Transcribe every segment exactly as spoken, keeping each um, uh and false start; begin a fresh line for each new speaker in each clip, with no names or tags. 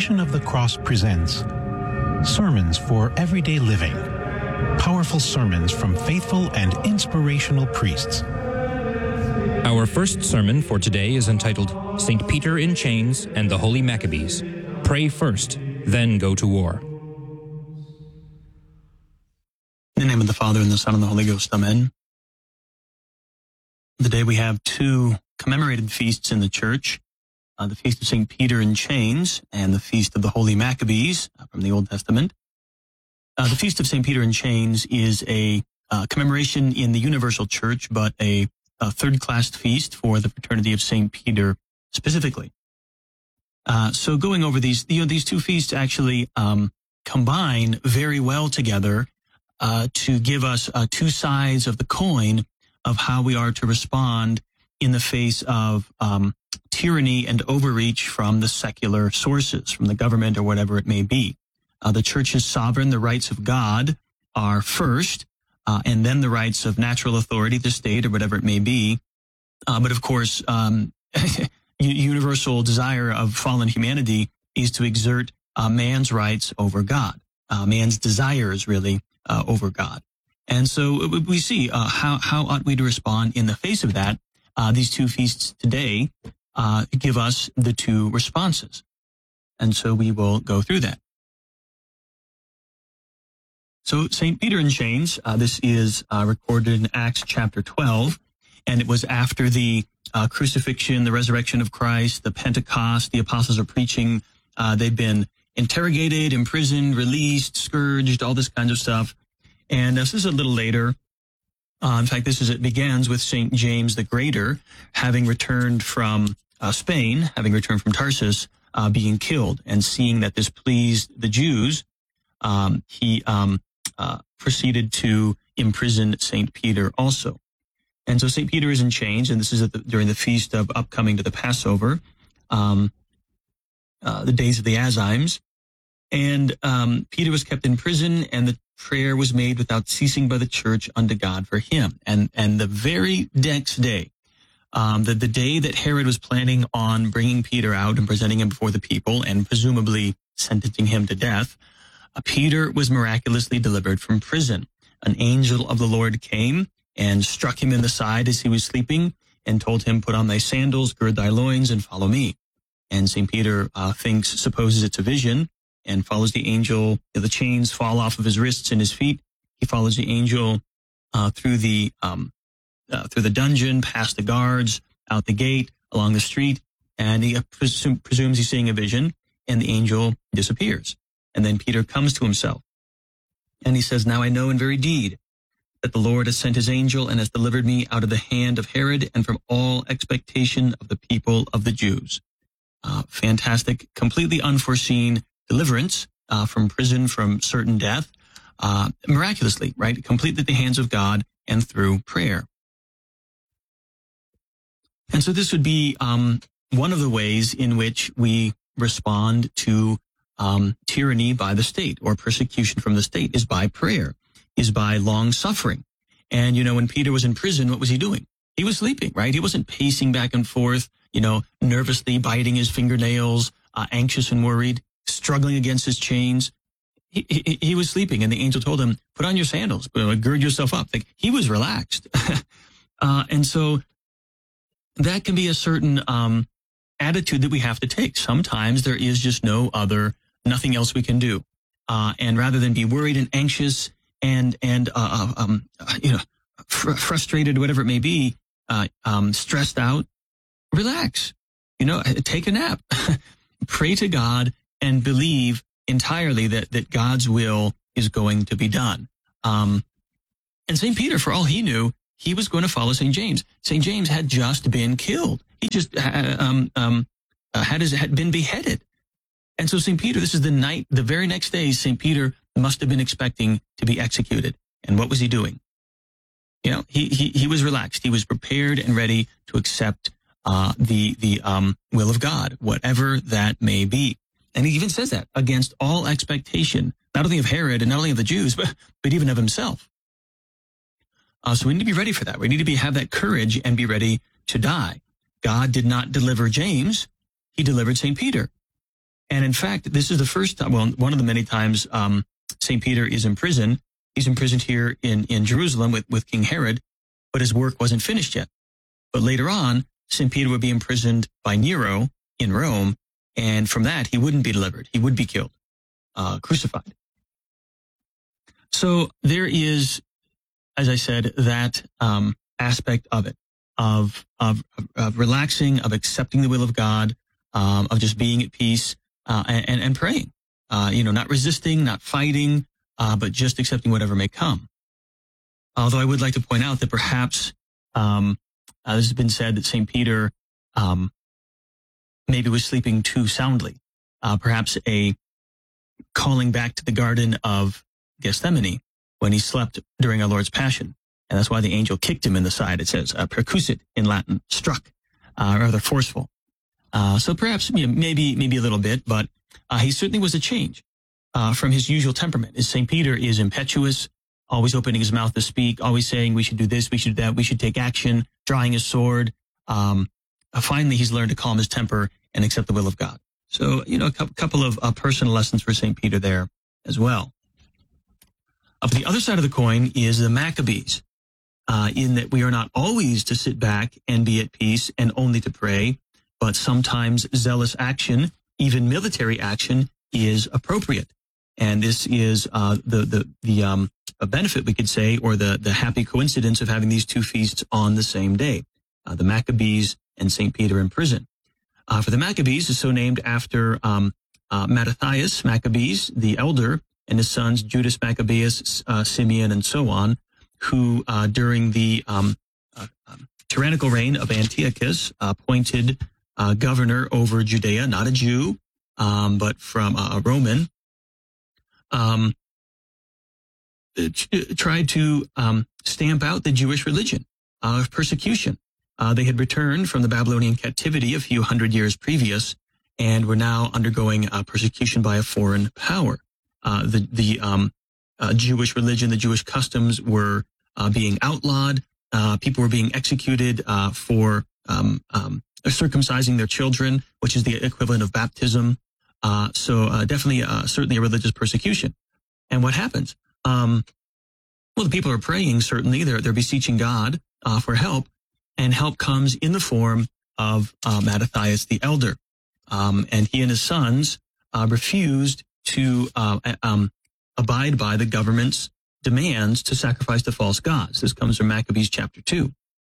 Passion of the Cross presents Sermons for Everyday Living. Powerful sermons from faithful and inspirational priests.
Our first sermon for today is entitled Saint Peter in Chains and the Holy Maccabees. Pray first, then go to war.
In the name of the Father, and the Son, and the Holy Ghost, Amen. Today we have two commemorated feasts in the Church, uh, the Feast of Saint Peter in Chains and the Feast of the Holy Maccabees uh, from the Old Testament. Uh, the Feast of Saint Peter in Chains is a uh, commemoration in the Universal Church, but a, a third-class feast for the Fraternity of Saint Peter specifically. Uh, so going over these, you know, these two feasts actually um, combine very well together uh, to give us uh, two sides of the coin of how we are to respond in the face of um, tyranny and overreach from the secular sources, from the government or whatever it may be. Uh, the Church is sovereign. The rights of God are first, uh, and then the rights of natural authority, the state, or whatever it may be. Uh, but of course, um, universal desire of fallen humanity is to exert uh, man's rights over God, uh, man's desires really uh, over God. And so we see uh, how, how ought we to respond in the face of that. Uh, these two feasts today uh, give us the two responses. And so we will go through that. So Saint Peter in Chains, uh, this is uh, recorded in Acts chapter twelve, and it was after the uh, crucifixion, the resurrection of Christ, the Pentecost, the apostles are preaching. Uh, they've been interrogated, imprisoned, released, scourged, all this kind of stuff. And this is a little later. Uh, in fact, this is, it begins with Saint James the Greater having returned from uh, Spain, having returned from Tarsus, uh, being killed, and seeing that this pleased the Jews, um, he um, uh, proceeded to imprison Saint Peter also. And so Saint Peter is in chains, and this is at the, during the feast of upcoming to the Passover, um, uh, the days of the Azymes. And um, Peter was kept in prison, and the prayer was made without ceasing by the Church unto God for him. And and the very next day, um, the, the day that Herod was planning on bringing Peter out and presenting him before the people and presumably sentencing him to death, uh, Peter was miraculously delivered from prison. An angel of the Lord came and struck him in the side as he was sleeping and told him, "Put on thy sandals, gird thy loins, and follow me." And Saint Peter uh, thinks, supposes it's a vision, and follows the angel. The chains fall off of his wrists and his feet. He follows the angel uh, through the um, uh, through the dungeon, past the guards, out the gate, along the street, and he presume, presumes he's seeing a vision, and the angel disappears. And then Peter comes to himself, and he says, "Now I know in very deed that the Lord has sent his angel and has delivered me out of the hand of Herod and from all expectation of the people of the Jews." Uh, fantastic, completely unforeseen deliverance uh, from prison, from certain death, uh, miraculously, right? Completely at the hands of God and through prayer. And so this would be um, one of the ways in which we respond to um, tyranny by the state or persecution from the state is by prayer, is by long suffering. And, you know, when Peter was in prison, what was he doing? He was sleeping, right? He wasn't pacing back and forth, you know, nervously biting his fingernails, uh, anxious and worried, struggling against his chains. He, he, he was sleeping, and the angel told him, "Put on your sandals, gird yourself up." Like, he was relaxed. uh, and so that can be a certain um, attitude that we have to take. Sometimes there is just no other, nothing else we can do. Uh, and rather than be worried and anxious and, and uh, um, you know, fr- frustrated, whatever it may be, uh, um, stressed out, relax. You know, take a nap. Pray to God and believe entirely that, that God's will is going to be done. Um, and Saint Peter, for all he knew, he was going to follow Saint James. Saint James had just been killed. He just uh, um, um, uh, had, his, had been beheaded. And so Saint Peter, this is the night, the very next day, Saint Peter must have been expecting to be executed. And what was he doing? You know, he, he, he was relaxed. He was prepared and ready to accept uh, the, the um, will of God, whatever that may be. And he even says that, against all expectation, not only of Herod and not only of the Jews, but, but even of himself. Uh, so we need to be ready for that. We need to be have that courage and be ready to die. God did not deliver James. He delivered Saint Peter. And in fact, this is the first time, well, one of the many times um, Saint Peter is in prison. He's imprisoned here in, in Jerusalem with, with King Herod, but his work wasn't finished yet. But later on, Saint Peter would be imprisoned by Nero in Rome, and from that, he wouldn't be delivered. He would be killed, uh, crucified. So there is, as I said, that um, aspect of it, of, of, of relaxing, of accepting the will of God, um, of just being at peace, uh, and, and praying. Uh, you know, not resisting, not fighting, uh, but just accepting whatever may come. Although I would like to point out that perhaps, um, uh, this has been said that Saint Peter, um, maybe was sleeping too soundly. Uh, perhaps a calling back to the Garden of Gethsemane when he slept during our Lord's Passion. And that's why the angel kicked him in the side. It says, uh, percusit in Latin, struck, uh, rather forceful. Uh, so perhaps, you know, maybe, maybe a little bit, but, uh, he certainly was a change, uh, from his usual temperament. As Saint Peter is impetuous, always opening his mouth to speak, always saying we should do this, we should do that, we should take action, drawing his sword. Um, uh, finally, he's learned to calm his temper and accept the will of God. So, you know, a couple of uh, personal lessons for Saint Peter there as well. Up the other side of the coin is the Maccabees, uh, in that we are not always to sit back and be at peace and only to pray, but sometimes zealous action, even military action, is appropriate. And this is uh, the the the um, a benefit, we could say, or the the happy coincidence of having these two feasts on the same day, uh, the Maccabees and Saint Peter in prison. Uh, for the Maccabees is so named after um, uh, Mattathias Maccabees, the elder, and his sons Judas Maccabeus, uh, Simeon, and so on, who uh, during the um, uh, um, tyrannical reign of Antiochus appointed uh, governor over Judea, not a Jew, um, but from uh, a Roman, um, tried to um, stamp out the Jewish religion of persecution. Uh, they had returned from the Babylonian captivity a few hundred years previous and were now undergoing uh, persecution by a foreign power. Uh, the the um, uh, Jewish religion, the Jewish customs were uh, being outlawed. Uh, people were being executed uh, for um, um, circumcising their children, which is the equivalent of baptism. Uh, so uh, definitely, uh, certainly a religious persecution. And what happens? Um, well, the people are praying, certainly. They're, they're beseeching God uh, for help. And help comes in the form of uh, Mattathias the elder. Um, and he and his sons uh, refused to uh, um, abide by the government's demands to sacrifice to false gods. This comes from Maccabees chapter two.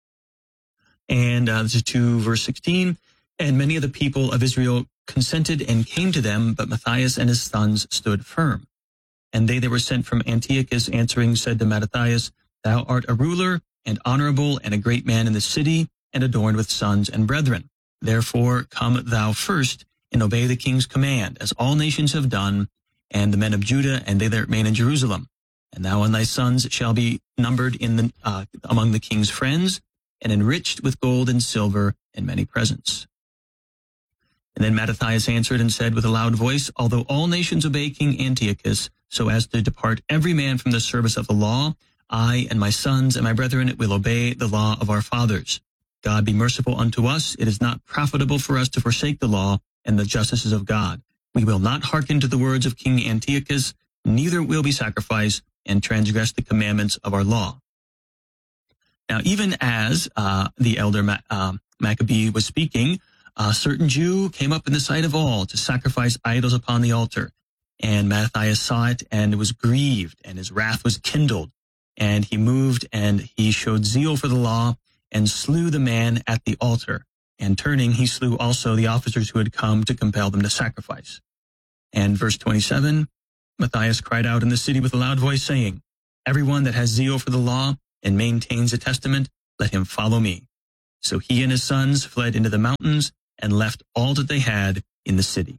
And uh, this is two verse sixteen. And many of the people of Israel consented and came to them, but Matthias and his sons stood firm. And they that were sent from Antiochus answering said to Mattathias, Thou art a ruler and honorable and a great man in the city and adorned with sons and brethren. Therefore come thou first and obey the king's command, as all nations have done, and the men of Judah and they that remain in Jerusalem. And thou and thy sons shall be numbered in the, uh, among the king's friends and enriched with gold and silver and many presents. And then Mattathias answered and said with a loud voice, Although all nations obey King Antiochus, so as to depart every man from the service of the law, I and my sons and my brethren will obey the law of our fathers. God be merciful unto us. It is not profitable for us to forsake the law and the justices of God. We will not hearken to the words of King Antiochus, neither will we sacrifice and transgress the commandments of our law. Now, even as uh, the elder Ma- uh, Maccabee was speaking, a certain Jew came up in the sight of all to sacrifice idols upon the altar. And Mattathias saw it and was grieved, and his wrath was kindled. And he moved and he showed zeal for the law and slew the man at the altar. And turning, he slew also the officers who had come to compel them to sacrifice. And verse twenty-seven, Matthias cried out in the city with a loud voice, saying, Everyone that has zeal for the law and maintains a testament, let him follow me. So he and his sons fled into the mountains and left all that they had in the city.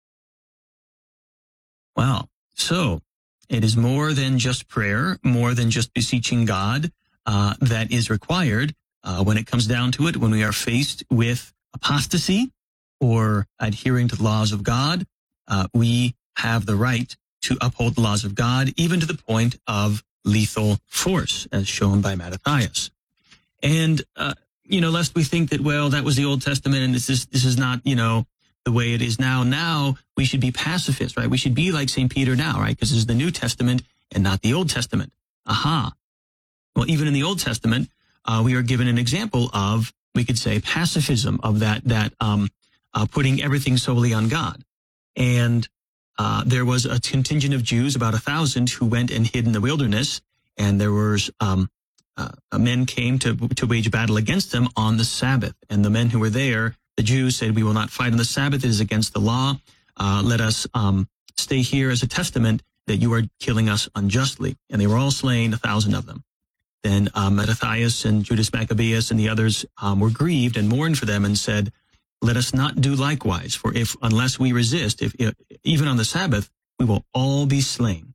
Wow. So it is more than just prayer, more than just beseeching God uh, that is required uh, when it comes down to it, when we are faced with apostasy or adhering to the laws of God. Uh, we have the right to uphold the laws of God, even to the point of lethal force, as shown by Mattathias. And, uh, you know, lest we think that, well, that was the Old Testament and this is, this is not, you know, the way it is now. Now we should be pacifists, right? We should be like Saint Peter now, right? Because this is the New Testament and not the Old Testament. Aha. Well, even in the Old Testament, uh, we are given an example of, we could say, pacifism, of that, that um, uh, putting everything solely on God. And uh, there was a contingent of Jews, about a thousand, who went and hid in the wilderness, and there was um, uh, men came to to wage battle against them on the Sabbath. And the men who were there, the Jews, said, "We will not fight on the Sabbath. It is against the law. Uh, let us um, stay here as a testament that you are killing us unjustly." And they were all slain, a thousand of them. Then um, Mattathias and Judas Maccabeus and the others um, were grieved and mourned for them and said, "Let us not do likewise, for if unless we resist, if, if even on the Sabbath, we will all be slain."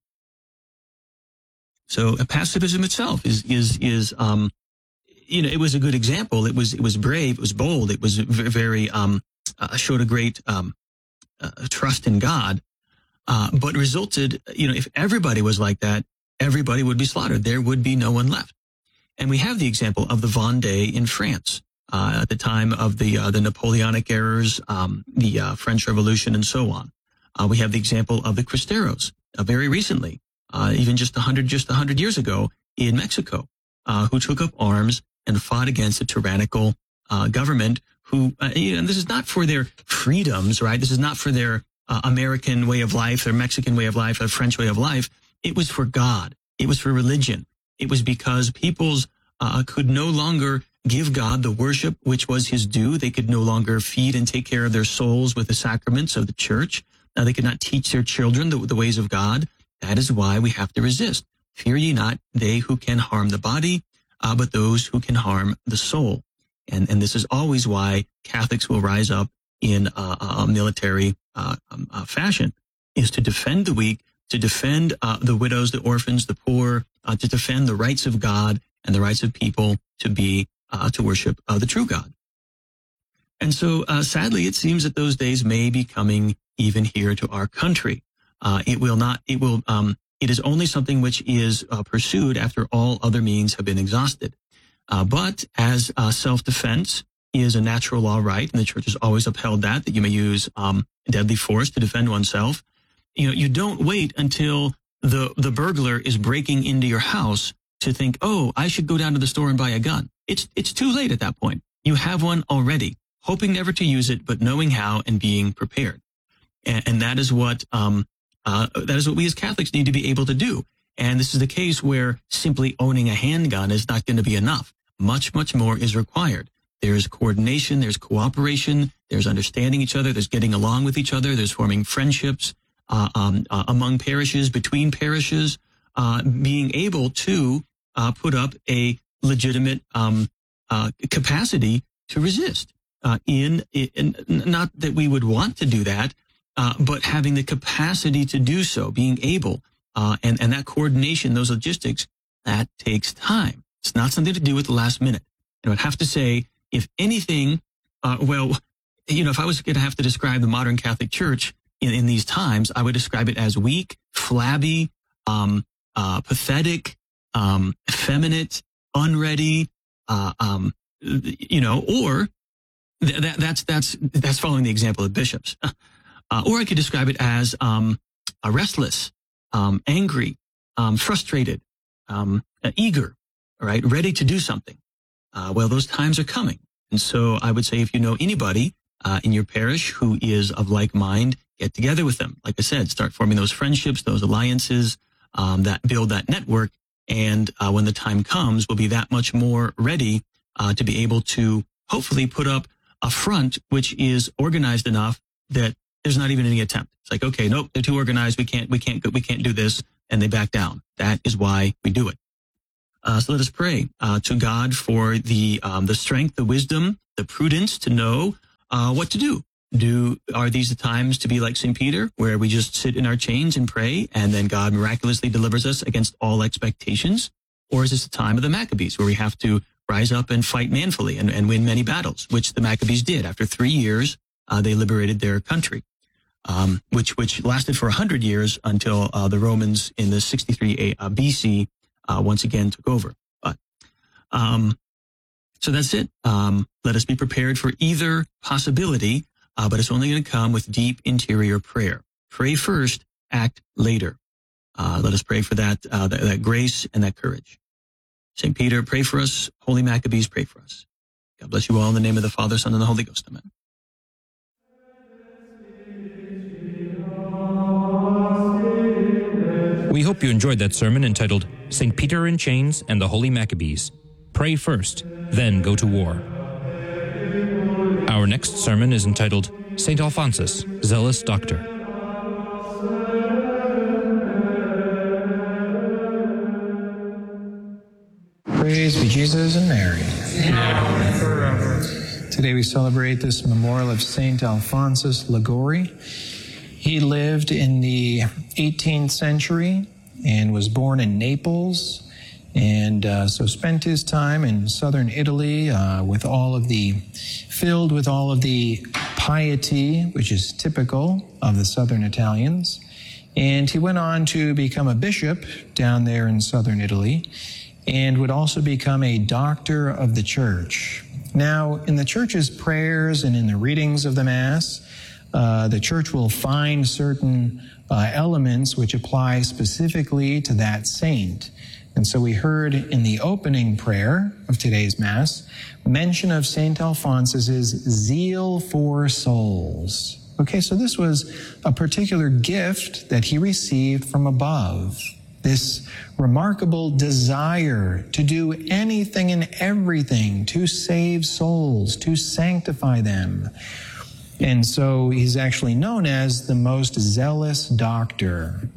So uh, pacifism itself is is is um, you know, it was a good example. It was it was brave. It was bold. It was very um, uh, showed a great um, uh, trust in God, uh, but resulted, you know, if everybody was like that, everybody would be slaughtered. There would be no one left. And we have the example of the Vendée in France uh, at the time of the uh, the Napoleonic eras, um, the uh, French Revolution, and so on. Uh, we have the example of the Cristeros uh, very recently, uh, even just a hundred just a hundred years ago in Mexico, uh, who took up arms and fought against a tyrannical uh, government. Who, uh, and this is not for their freedoms, right? This is not for their uh, American way of life, their Mexican way of life, their French way of life. It was for God. It was for religion. It was because peoples uh, could no longer give God the worship which was his due. They could no longer feed and take care of their souls with the sacraments of the church. Now they could not teach their children the, the ways of God. That is why we have to resist. Fear ye not they who can harm the body, uh, but those who can harm the soul. And, and this is always why Catholics will rise up in uh, a military uh, um, uh, fashion, is to defend the weak, to defend uh, the widows, the orphans, the poor, uh, to defend the rights of God and the rights of people to be, uh, to worship uh, the true God. And so, uh, sadly, it seems that those days may be coming even here to our country. Uh, it will not, it will, um, it is only something which is uh, pursued after all other means have been exhausted. Uh, but as uh, self-defense is a natural law right, and the church has always upheld that, that you may use um, deadly force to defend oneself, you know, you don't wait until the, the burglar is breaking into your house to think, oh, I should go down to the store and buy a gun. It's, it's too late at that point. You have one already, hoping never to use it, but knowing how and being prepared. And, and that is what, um, uh, that is what we as Catholics need to be able to do. And this is the case where simply owning a handgun is not going to be enough. Much, much more is required. There's coordination, there's cooperation, there's understanding each other, there's getting along with each other, there's forming friendships uh, um, uh, among parishes, between parishes, uh, being able to uh, put up a legitimate um, uh, capacity to resist. Uh, in, in not that we would want to do that, uh, but having the capacity to do so, being able, uh, and and that coordination, those logistics, that takes time. It's not something to do with the last minute. And I would have to say, if anything, uh, well, you know, if I was going to have to describe the modern Catholic Church in, in these times, I would describe it as weak, flabby, um, uh, pathetic, um, effeminate, unready, uh, um, you know, or th- that, that's that's that's following the example of bishops. Uh, or I could describe it as um, uh, restless, um, angry, um, frustrated, um, uh, eager, all right, ready to do something. Uh, well, those times are coming. And so I would say if you know anybody uh, in your parish who is of like mind, get together with them. Like I said, start forming those friendships, those alliances, um, that build that network. And uh, when the time comes, we'll be that much more ready uh, to be able to hopefully put up a front which is organized enough that there's not even any attempt. It's like, okay, nope, they're too organized. We can't, we can't, we can't do this. And they back down. That is why we do it. Uh, so let us pray uh, to God for the um, the strength, the wisdom, the prudence to know uh, what to do. Do are these the times to be like Saint Peter, where we just sit in our chains and pray, and then God miraculously delivers us against all expectations? Or is this the time of the Maccabees, where we have to rise up and fight manfully and, and win many battles, which the Maccabees did? After three years, uh, they liberated their country. Um, which which lasted for a hundred years until uh, the Romans in the sixty-three uh, B C uh, once again took over. But um, so that's it. Um, let us be prepared for either possibility. uh, but it's only going to come with deep interior prayer. Pray first, act later. Uh, let us pray for that, uh, that, that grace and that courage. Saint Peter, pray for us. Holy Maccabees, pray for us. God bless you all in the name of the Father, Son, and the Holy Ghost. Amen.
We hope you enjoyed that sermon entitled Saint Peter in Chains and the Holy Maccabees. Pray first, then go to war. Our next sermon is entitled Saint Alphonsus, Zealous Doctor.
Praise be Jesus and Mary. Now forever. Today we celebrate this memorial of Saint Alphonsus Liguori. He lived in the eighteenth century and was born in Naples, and uh, so spent his time in southern Italy uh, with all of the, filled with all of the piety, which is typical of the southern Italians. And he went on to become a bishop down there in southern Italy, and would also become a doctor of the church. Now, in the church's prayers and in the readings of the Mass, uh, the church will find certain uh, elements which apply specifically to that saint. And so we heard in the opening prayer of today's Mass mention of Saint Alphonsus's zeal for souls. Okay, so this was a particular gift that he received from above. This remarkable desire to do anything and everything to save souls, to sanctify them. And so he's actually known as the most zealous doctor.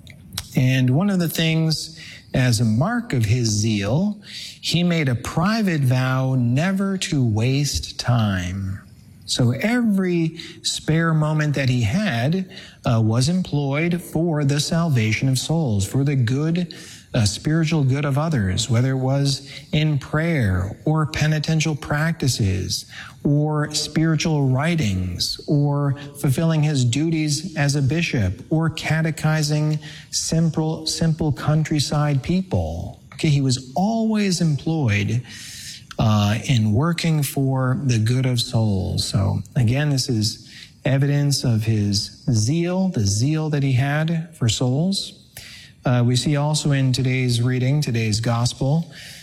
And one of the things, as a mark of his zeal, he made a private vow never to waste time. So every spare moment that he had uh, was employed for the salvation of souls, for the good, uh, spiritual good of others, whether it was in prayer or penitential practices or spiritual writings or fulfilling his duties as a bishop or catechizing simple, simple countryside people. Okay, he was always employed Uh, in working for the good of souls. So again, this is evidence of his zeal, the zeal that he had for souls. Uh, we see also in today's reading, today's gospel,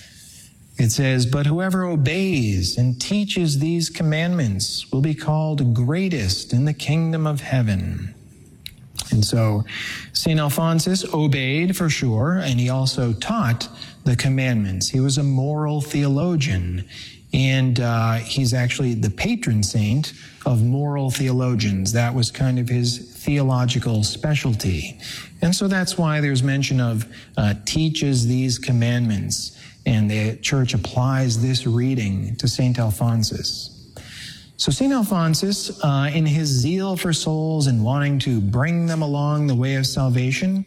it says, "But whoever obeys and teaches these commandments will be called greatest in the kingdom of heaven." And so Saint Alphonsus obeyed for sure, and he also taught the commandments. He was a moral theologian, and uh, he's actually the patron saint of moral theologians. That was kind of his theological specialty. And so that's why there's mention of uh, teaches these commandments, and the church applies this reading to Saint Alphonsus. So Saint Alphonsus, uh, in his zeal for souls and wanting to bring them along the way of salvation,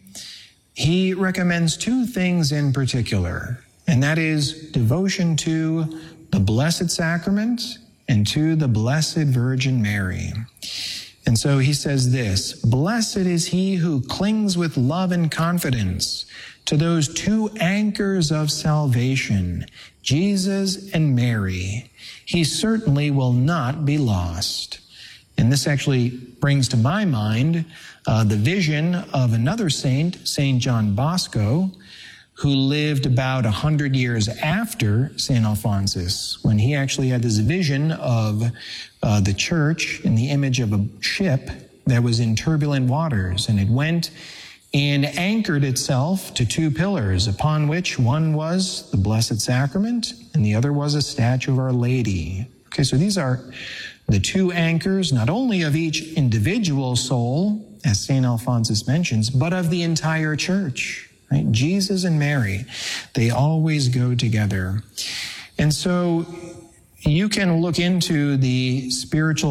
he recommends two things in particular, and that is devotion to the Blessed Sacrament and to the Blessed Virgin Mary. And so he says this, "Blessed is he who clings with love and confidence to those two anchors of salvation, Jesus and Mary. He certainly will not be lost." And this actually brings to my mind uh, the vision of another saint, Saint John Bosco, who lived about a hundred years after Saint Alphonsus, when he actually had this vision of uh, the church in the image of a ship that was in turbulent waters, and it went and anchored itself to two pillars, upon which one was the Blessed Sacrament and the other was a statue of Our Lady. Okay, so these are the two anchors, not only of each individual soul, as Saint Alphonsus mentions, but of the entire church, right? Jesus and Mary, they always go together. And so you can look into the spiritual